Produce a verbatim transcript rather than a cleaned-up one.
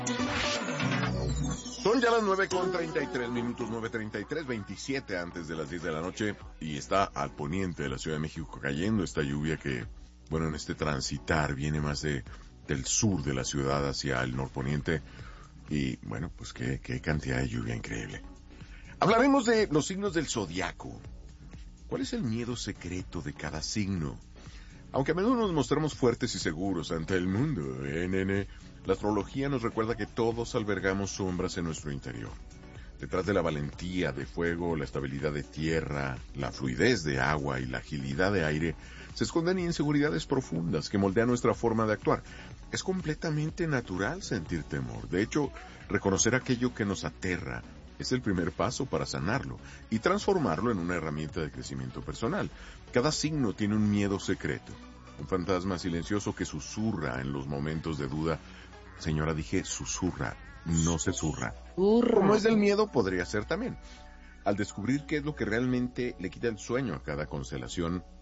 Son ya las nueve con treinta y tres minutos, nueve treinta y tres, veintisiete antes de las diez de la noche, y está al poniente de la Ciudad de México cayendo esta lluvia que, bueno, en este transitar viene más de del sur de la ciudad hacia el norponiente, y bueno, pues qué, qué cantidad de lluvia increíble. Hablaremos de los signos del zodiaco. ¿Cuál es el miedo secreto de cada signo? Aunque a menudo nos mostramos fuertes y seguros ante el mundo, ¿eh, nene? La astrología nos recuerda que todos albergamos sombras en nuestro interior. Detrás de la valentía de fuego, la estabilidad de tierra, la fluidez de agua y la agilidad de aire, se esconden inseguridades profundas que moldean nuestra forma de actuar. Es completamente natural sentir temor. De hecho, reconocer aquello que nos aterra es el primer paso para sanarlo y transformarlo en una herramienta de crecimiento personal. Cada signo tiene un miedo secreto, un fantasma silencioso que susurra en los momentos de duda. Señora, dije susurra, no se zurra. Como es del miedo, podría ser también. Al descubrir qué es lo que realmente le quita el sueño a cada constelación,